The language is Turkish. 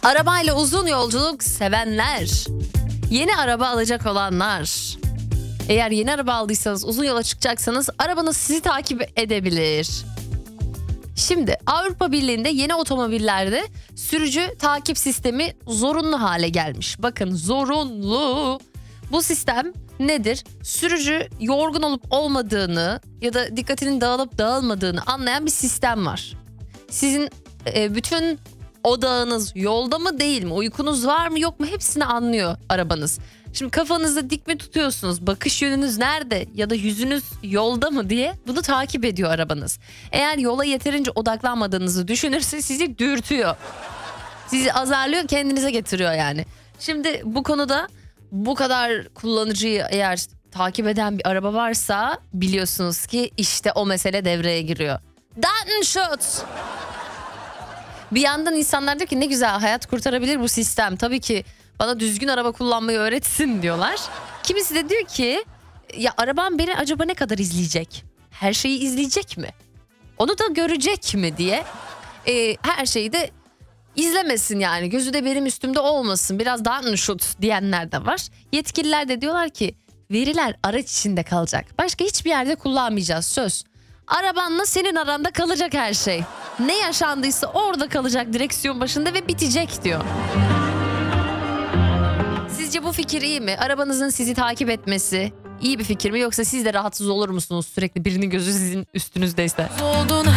Arabayla uzun yolculuk sevenler, yeni araba alacak olanlar. Eğer yeni araba aldıysanız, uzun yola çıkacaksanız arabanız sizi takip edebilir. Şimdi Avrupa Birliği'nde yeni otomobillerde sürücü takip sistemi zorunlu hale gelmiş. Bakın, zorunlu. Bu sistem nedir? Sürücü yorgun olup olmadığını ya da dikkatinin dağılıp dağılmadığını anlayan bir sistem var. Sizin bütün odağınız yolda mı değil mi? Uykunuz var mı yok mu? Hepsini anlıyor arabanız. Şimdi kafanızı dik mi tutuyorsunuz? Bakış yönünüz nerede? Ya da yüzünüz yolda mı diye bunu takip ediyor arabanız. Eğer yola yeterince odaklanmadığınızı düşünürse sizi dürtüyor. Sizi azarlıyor, kendinize getiriyor yani. Şimdi bu konuda bu kadar kullanıcıyı eğer takip eden bir araba varsa biliyorsunuz ki işte o mesele devreye giriyor. Datenschutz. Bir yandan insanlar diyor ki ne güzel, hayat kurtarabilir bu sistem. Tabii ki bana düzgün araba kullanmayı öğretsin diyorlar. Kimisi de diyor ki ya arabam beni acaba ne kadar izleyecek? Her şeyi izleyecek mi? Onu da görecek mi diye. Her şeyi de izlemesin yani. Gözü de benim üstümde olmasın. Biraz Datenschutz diyenler de var. Yetkililer de diyorlar ki veriler araç içinde kalacak. Başka hiçbir yerde kullanmayacağız, söz. Arabanla senin aranda kalacak her şey. Ne yaşandıysa orada kalacak, direksiyon başında ve bitecek diyor. Sizce bu fikir iyi mi? Arabanızın sizi takip etmesi iyi bir fikir mi? Yoksa siz de rahatsız olur musunuz sürekli birinin gözü sizin üstünüzdeyse? Oldun